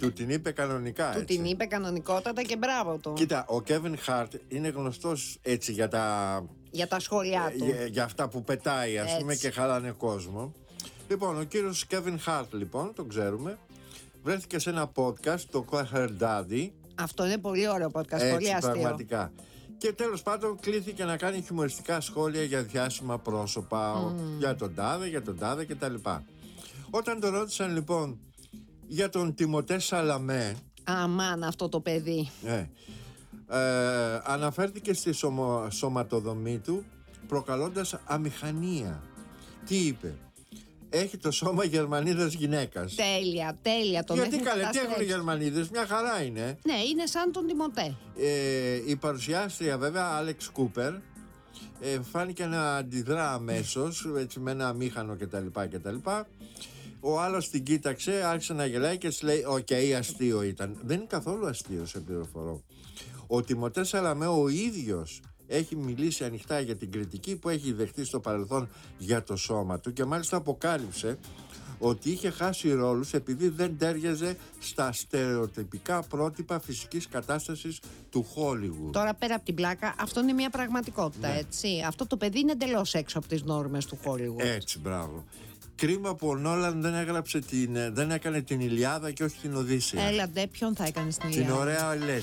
Του την είπε κανονικά. Του έτσι. την είπε κανονικότατα και μπράβο του. Κοίτα, ο Kevin Hart είναι γνωστός έτσι για Για τα σχόλιά του. για αυτά που πετάει, ας πούμε, Έτσι. και χαλάνε κόσμο. Λοιπόν, ο κύριος Kevin Hart, λοιπόν, τον ξέρουμε, βρέθηκε σε ένα podcast, το Call Her Daddy. Αυτό είναι πολύ ωραίο podcast, Έτσι, πολύ αστείο. πραγματικά. Και τέλος πάντων κλήθηκε να κάνει χιουμοριστικά σχόλια για διάσημα πρόσωπα, για τον τάδε κτλ. Όταν τον ρώτησαν λοιπόν για τον Τιμωτέ Σαλαμέ, Αμάν αυτό το παιδί. αναφέρθηκε στη σωματοδομή του προκαλώντας αμηχανία. Τι είπε? Έχει το σώμα Γερμανίδας γυναίκας. Τέλεια. Τον Γιατί έχουν καλέ, τι έχουν οι καταστρέψει. Γερμανίδες, μια χαρά είναι. Ναι, είναι σαν τον Τιμωτέ. Η παρουσιάστρια βέβαια, Άλεξ Κούπερ, φάνηκε να αντιδρά αμέσως, έτσι, με ένα αμήχανο κτλ. Ο άλλος την κοίταξε, άρχισε να γελάει και της λέει: «Οκ, αστείο ήταν». Δεν είναι καθόλου αστείο, σε πληροφορώ. Ο Τιμωτέ Σαλαμέ ο ίδιος έχει μιλήσει ανοιχτά για την κριτική που έχει δεχτεί στο παρελθόν για το σώμα του και μάλιστα αποκάλυψε ότι είχε χάσει ρόλους επειδή δεν τέριαζε στα στερεοτυπικά πρότυπα φυσικής κατάστασης του Hollywood. Τώρα πέρα από την πλάκα, αυτό είναι μια πραγματικότητα, Ναι. έτσι. Αυτό το παιδί είναι εντελώς έξω από τις νόρμες του Hollywood. Έτσι, μπράβο. Κρίμα που ο Νόλαν δεν έκανε την Ηλιάδα και όχι την Οδύσσεια. Έλαντε, ποιον θα έκανε στην Την Ηλιάδα? ωραία Ελένη.